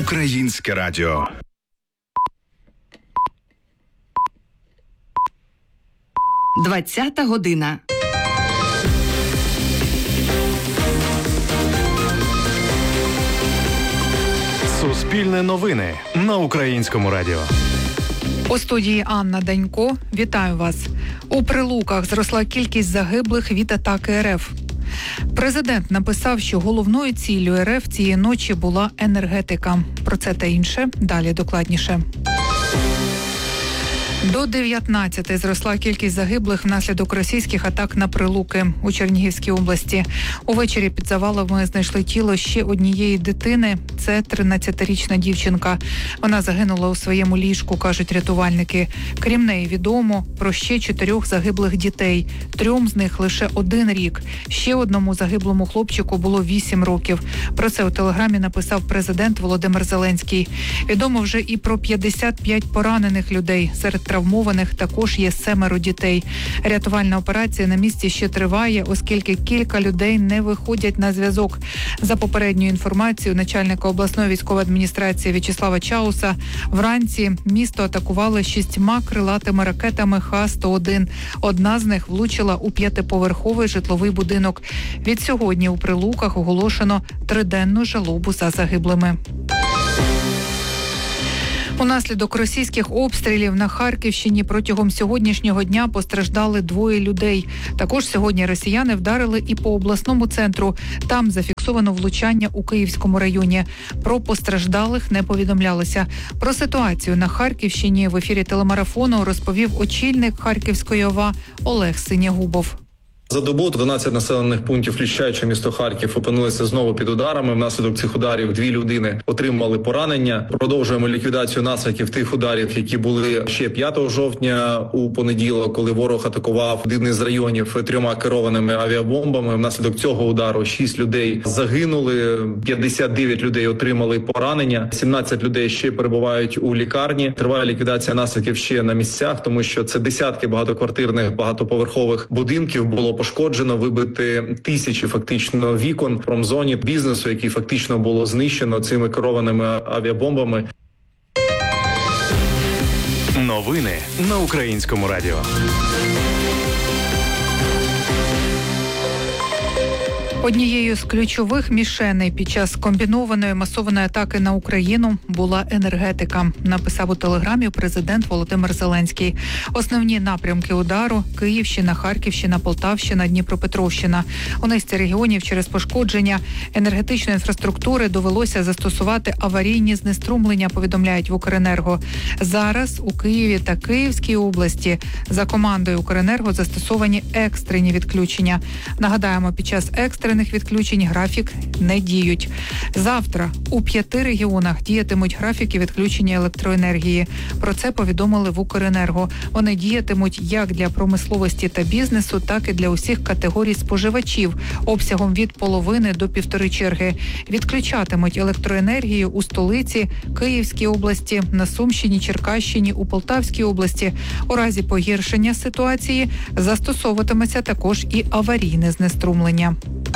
Українське радіо. Двадцята година. Суспільне новини на Українському радіо. У студії Анна Данько. Вітаю вас. У Прилуках зросла кількість загиблих від атаки РФ. Президент написав, що головною ціллю РФ цієї ночі була енергетика. Про це та інше далі докладніше. До 19 зросла кількість загиблих внаслідок російських атак на Прилуки у Чернігівській області. Увечері під завалами знайшли тіло ще однієї дитини. Це 13-річна дівчинка. Вона загинула у своєму ліжку, кажуть рятувальники. Крім неї відомо про ще 4 загиблих дітей. 3 з них лише 1 рік. Ще одному загиблому хлопчику було 8 років. Про це у телеграмі написав президент Володимир Зеленський. Відомо вже і про 55 поранених людей. Серед травмованих також є 7 дітей. Рятувальна операція на місці ще триває, оскільки кілька людей не виходять на зв'язок. За попередньою інформацією начальника обласної військової адміністрації В'ячеслава Чауса, вранці місто атакували 6 крилатими ракетами Х-101. Одна з них влучила у 5-поверховий житловий будинок. Від сьогодні у Прилуках оголошено 3-денну жалобу за загиблими. Унаслідок російських обстрілів на Харківщині протягом сьогоднішнього дня постраждали 2 людей. Також сьогодні росіяни вдарили і по обласному центру. Там зафіксовано влучання у Київському районі. Про постраждалих не повідомлялося. Про ситуацію на Харківщині в ефірі телемарафону розповів очільник Харківської ОВА Олег Синягубов. За добу 12 населених пунктів, включаючи місто Харків, опинилися знову під ударами. Внаслідок цих ударів 2 людини отримали поранення. Продовжуємо ліквідацію наслідків тих ударів, які були ще 5 жовтня у понеділок, коли ворог атакував один із районів 3 керованими авіабомбами. Внаслідок цього удару 6 людей загинули, 59 людей отримали поранення, 17 людей ще перебувають у лікарні. Триває ліквідація наслідків ще на місцях, тому що це десятки багатоквартирних, багатоповерхових будинків було пошкоджено, вибити тисячі фактично вікон в промзоні бізнесу, який фактично було знищено цими керованими авіабомбами. Новини на Українському радіо. Однією з ключових мішеней під час комбінованої масованої атаки на Україну була енергетика, написав у телеграмі президент Володимир Зеленський. Основні напрямки удару – Київщина, Харківщина, Полтавщина, Дніпропетровщина. У низці регіонів через пошкодження енергетичної інфраструктури довелося застосувати аварійні знеструмлення, повідомляють в Укренерго. Зараз у Києві та Київській області за командою Укренерго застосовані екстрені відключення. Нагадаємо, під час екстрених відключень графік не діють. Завтра у 5 регіонах діятимуть графіки відключення електроенергії. Про це повідомили в Укренерго. Вони діятимуть як для промисловості та бізнесу, так і для усіх категорій споживачів обсягом від половини до 1,5 черги. Відключатимуть електроенергію у столиці, Київській області, на Сумщині, Черкащині, у Полтавській області. У разі погіршення ситуації застосовуватиметься також і аварійне знеструмлення.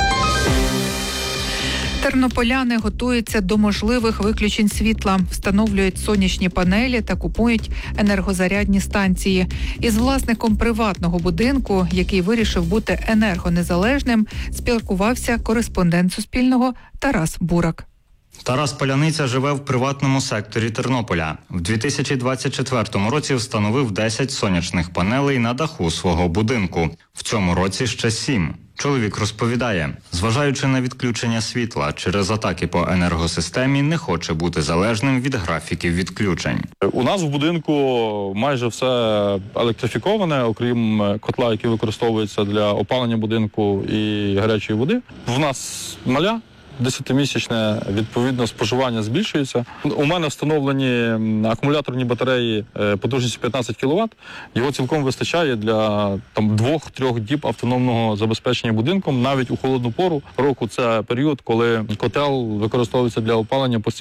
Тернополяни готуються до можливих виключень світла, встановлюють сонячні панелі та купують енергозарядні станції. Із власником приватного будинку, який вирішив бути енергонезалежним, спілкувався кореспондент Суспільного Тарас Бурак. Тарас Поляниця живе в приватному секторі Тернополя. В 2024 році встановив 10 сонячних панелей на даху свого будинку. В цьому році ще 7. Чоловік розповідає, зважаючи на відключення світла через атаки по енергосистемі, не хоче бути залежним від графіків відключень. У нас в будинку майже все електрифіковане, окрім котла, який використовується для опалення будинку і гарячої води. В нас маля. 10-місячне, відповідно, споживання збільшується. У мене встановлені акумуляторні батареї потужністю 15 кВт. Його цілком вистачає для 2-3 діб автономного забезпечення будинком. Навіть у холодну пору року це період, коли котел використовується для опалення постійно.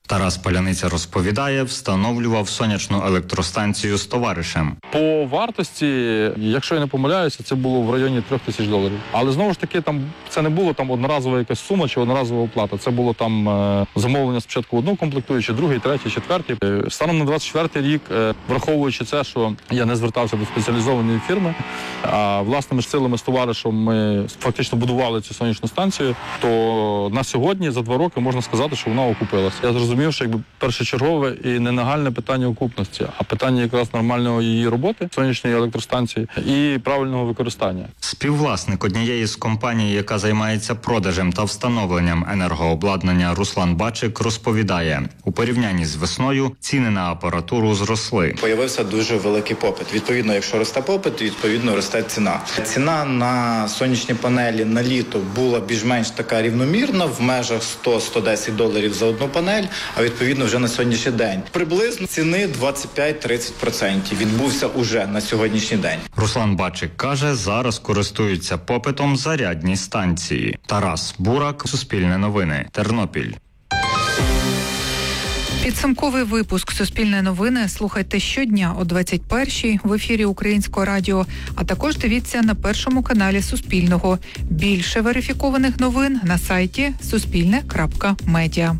Тарас Паляниця розповідає, встановлював сонячну електростанцію з товаришем. По вартості, якщо я не помиляюся, це було в районі $3000. Але знову ж таки, там це не було там одноразова якась сума чи одноразова оплата. Це було там замовлення спочатку одного комплектуючого, другий, третій, четвертий. Станом на 24-й рік, враховуючи це, що я не звертався до спеціалізованої фірми, а власними силами з товаришем ми фактично будували цю сонячну станцію, то на сьогодні, за 2 роки, можна сказати, що вона окупилася. Я зрозумів, що якби першочергове і не нагальне питання окупності, а питання якраз нормальної її роботи, сонячної електростанції і правильного використання. Співвласник однієї з компаній, яка займається продажем та встановленням енергообладнання, Руслан Бачик розповідає, у порівнянні з весною ціни на апаратуру зросли. Появився дуже великий попит. Відповідно, якщо росте попит, відповідно росте ціна. Ціна на сонячні панелі на літо була більш-менш така рівномірна, в межах $100-110 за одну панель, а відповідно вже на сьогоднішній день. Приблизно ціни 25-30% відбувся уже на сьогоднішній день. Руслан Бачик каже, зараз користуються попитом зарядні станції. Тарас Бурак, Суспільне новини, Тернопіль. Підсумковий випуск «Суспільне новини» слухайте щодня о 21-й в ефірі Українського радіо, а також дивіться на першому каналі Суспільного. Більше верифікованих новин на сайті suspilne.media.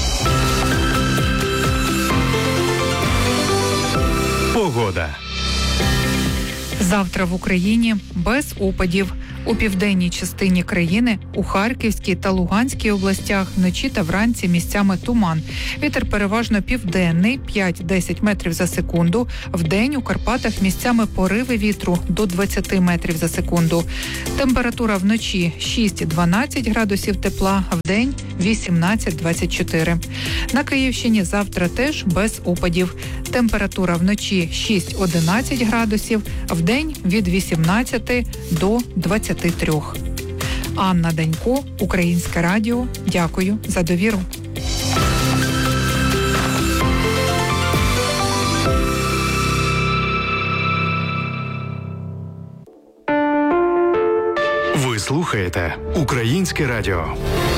Погода. Завтра в Україні без опадів. У південній частині країни, у Харківській та Луганській областях вночі та вранці місцями туман. Вітер переважно південний, 5-10 метрів за секунду. Вдень у Карпатах місцями пориви вітру до 20 метрів за секунду. Температура вночі 6-12 градусів тепла, вдень 18-24. На Київщині завтра теж без опадів. Температура вночі 6-11 градусів, вдень від 18 до 23. Анна Данько, Українське радіо. Дякую за довіру. Ви слухаєте Українське радіо.